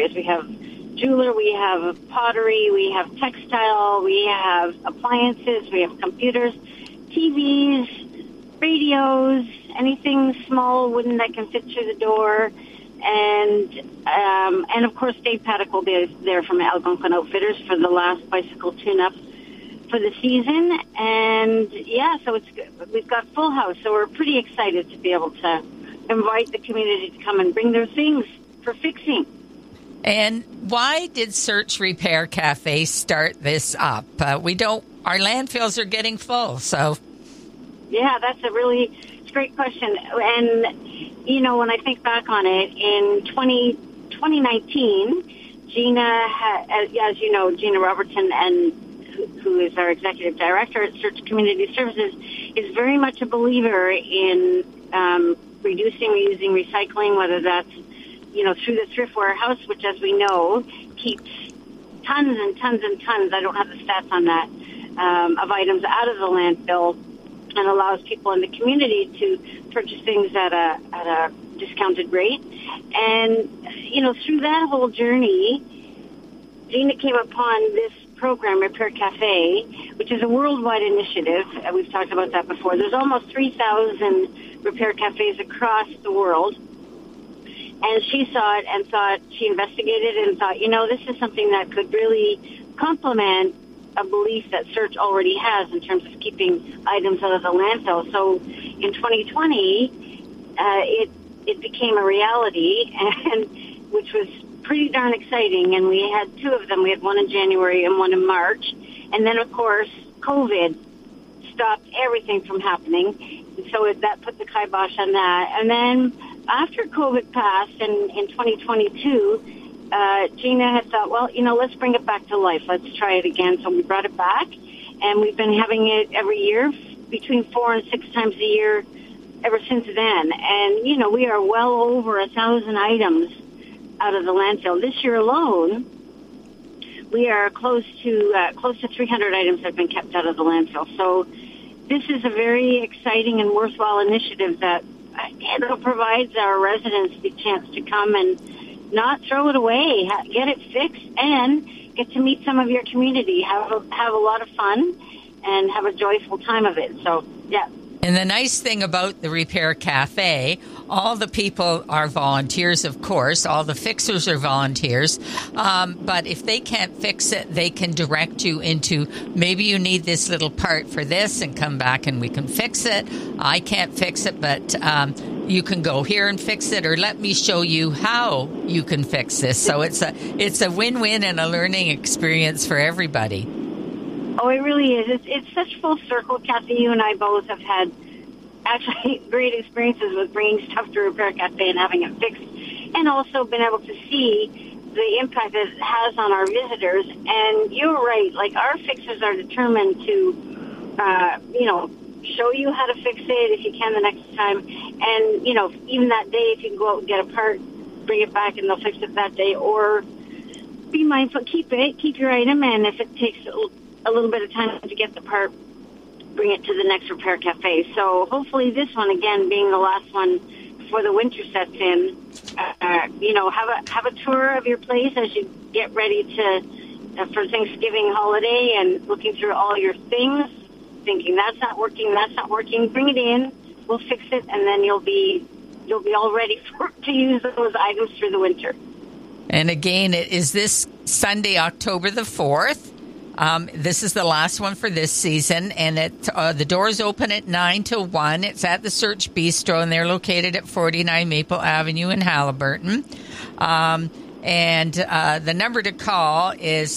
areas. We have jeweler, we have pottery, we have textile, we have appliances, we have computers, TVs, radios, anything small wooden that can fit through the door. And of course, Dave Paddock will be there from Algonquin Outfitters for the last bicycle tune-up for the season. And yeah, so it's good. We've got full house, so we're pretty excited to be able to invite the community to come and bring their things for fixing. And why did Search Repair Cafe start this up? Our landfills are getting full, so. Yeah, that's a great question. And, you know, when I think back on it, in 2019, Gina, as you know, Gina Robertson, who is our executive director at Search Community Services, is very much a believer in reducing, reusing, recycling, whether that's, you know, through the thrift warehouse, which, as we know, keeps tons and tons and tons, I don't have the stats on that, of items out of the landfill, and allows people in the community to purchase things at a discounted rate. And, you know, through that whole journey, Gina came upon this program, Repair Cafe, which is a worldwide initiative. We've talked about that before. There's almost 3,000 repair cafes across the world. And she saw it and thought, she investigated it and thought, you know, this is something that could really complement a belief that Search already has in terms of keeping items out of the landfill. So in 2020, it became a reality, and which was pretty darn exciting. And we had two of them. We had one in January and one in March. And then, of course, COVID stopped everything from happening. And so that put the kibosh on that. And then after COVID passed in 2022, Gina had thought, well, you know, let's bring it back to life. Let's try it again. So we brought it back, and we've been having it every year, between 4 and 6 times a year ever since then. And, you know, we are well over 1,000 items out of the landfill. This year alone, we are close to 300 items that have been kept out of the landfill. So this is a very exciting and worthwhile initiative that provides our residents the chance to come and not throw it away, get it fixed, and get to meet some of your community, have a lot of fun, and have a joyful time of it. So, yeah. And the nice thing about the Repair Cafe, all the people are volunteers, of course. All the fixers are volunteers. But if they can't fix it, they can direct you into, maybe you need this little part for this, and come back and we can fix it. I can't fix it, but you can go here and fix it, or let me show you how you can fix this. So it's a win-win and a learning experience for everybody. Oh, it really is. It's such full circle. Kathy, you and I both have had actually great experiences with bringing stuff to Repair Cafe and having it fixed, and also been able to see the impact that it has on our visitors. And you're right. Like, our fixers are determined to, show you how to fix it if you can the next time. And, you know, even that day, if you can go out and get a part, bring it back and they'll fix it that day. Or be mindful, keep your item, and if it takes a little bit of time to get the part, bring it to the next Repair Cafe. So hopefully this one, again, being the last one before the winter sets in, have a tour of your place as you get ready for Thanksgiving holiday, and looking through all your things, thinking that's not working, bring it in, we'll fix it, and then you'll be all ready to use those items through the winter. And again, it is this Sunday, October the 4th. This is the last one for this season, and the doors open at 9 till 1. It's at the Search Bistro, and they're located at 49 Maple Avenue in Haliburton. And the number to call is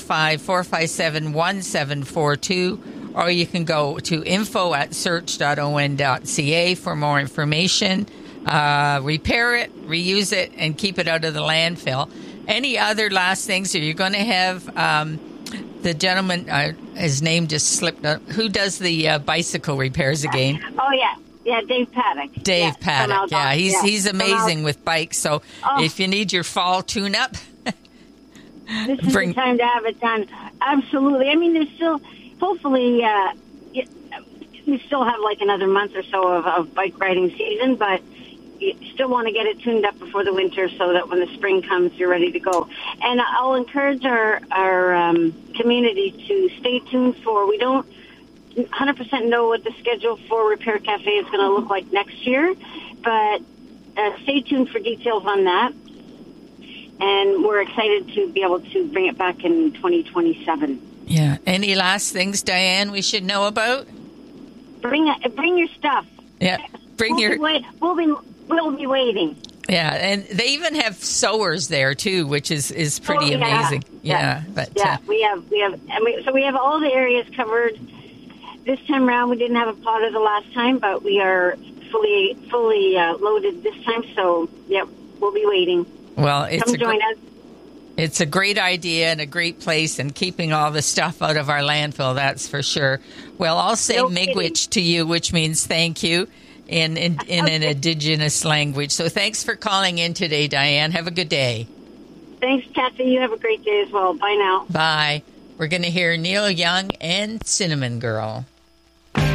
705-457-1742, or you can go to info@search.on.ca for more information. Repair it, reuse it, and keep it out of the landfill. Any other last things? Are you going to have... the gentleman, his name just slipped up. Who does the bicycle repairs again? Oh, yeah. Yeah, Dave Paddock. Dave Paddock, yeah. He's amazing with bikes. So if you need your fall tune-up... this is the time to have it done. Absolutely. I mean, there's still... Hopefully, we still have like another month or so of bike riding season, but you still want to get it tuned up before the winter so that when the spring comes, you're ready to go. And I'll encourage our community to stay tuned for, we don't 100% know what the schedule for Repair Cafe is going to look like next year, but stay tuned for details on that. And we're excited to be able to bring it back in 2027. Yeah. Any last things, Diane, we should know about? Bring your stuff. Yeah. We'll be waiting. Yeah, and they even have sewers there too, which is pretty amazing. Yeah, but we have all the areas covered. This time around, we didn't have a plotter the last time, but we are fully loaded this time. So, we'll be waiting. Well, come join us. It's a great idea and a great place, and keeping all the stuff out of our landfill, that's for sure. Well, I'll say miigwech to you, which means thank you in an Indigenous language. So thanks for calling in today, Diane. Have a good day. Thanks, Kathy. You have a great day as well. Bye now. Bye. We're going to hear Neil Young and Cinnamon Girl.